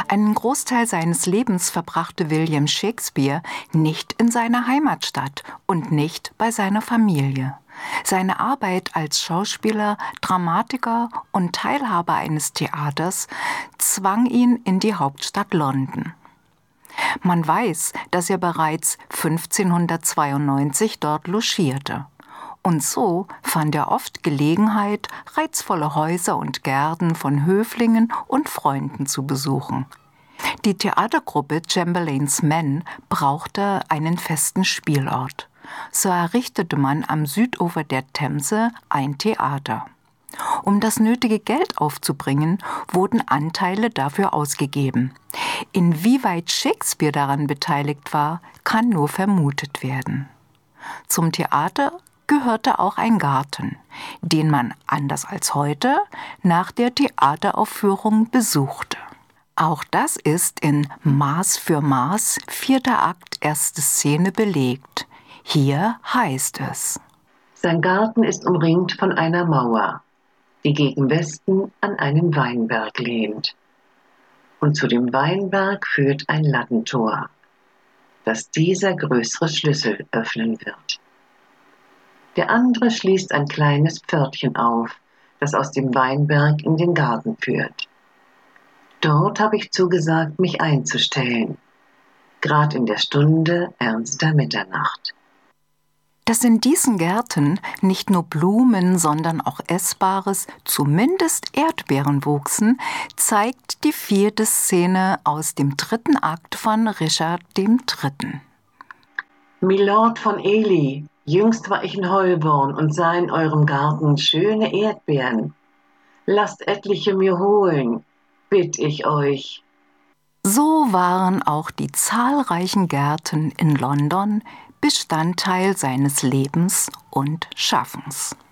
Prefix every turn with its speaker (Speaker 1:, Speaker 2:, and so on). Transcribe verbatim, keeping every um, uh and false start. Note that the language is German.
Speaker 1: Einen Großteil seines Lebens verbrachte William Shakespeare nicht in seiner Heimatstadt und nicht bei seiner Familie. Seine Arbeit als Schauspieler, Dramatiker und Teilhaber eines Theaters zwang ihn in die Hauptstadt London. Man weiß, dass er bereits fünfzehnhundertzweiundneunzig dort logierte. Und so fand er oft Gelegenheit, reizvolle Häuser und Gärten von Höflingen und Freunden zu besuchen. Die Theatergruppe Chamberlains Men brauchte einen festen Spielort. So errichtete man am Südufer der Themse ein Theater. Um das nötige Geld aufzubringen, wurden Anteile dafür ausgegeben. Inwieweit Shakespeare daran beteiligt war, kann nur vermutet werden. Zum Theater gehörte auch ein Garten, den man, anders als heute, nach der Theateraufführung besuchte. Auch das ist in Maß für Maß, vierter Akt, erste Szene belegt. Hier heißt es:
Speaker 2: Sein Garten ist umringt von einer Mauer, die gegen Westen an einen Weinberg lehnt. Und zu dem Weinberg führt ein Lattentor, das dieser größere Schlüssel öffnen wird. Der andere schließt ein kleines Pförtchen auf, das aus dem Weinberg in den Garten führt. Dort habe ich zugesagt, mich einzustellen, grad in der Stunde ernster Mitternacht.
Speaker 1: Dass in diesen Gärten nicht nur Blumen, sondern auch Essbares, zumindest Erdbeeren wuchsen, zeigt die vierte Szene aus dem dritten Akt von Richard dem Dritten.
Speaker 2: Milord von Ely, jüngst war ich in Holborn und sah in eurem Garten schöne Erdbeeren. Lasst etliche mir holen, bitt ich euch.
Speaker 1: So waren auch die zahlreichen Gärten in London Bestandteil seines Lebens und Schaffens.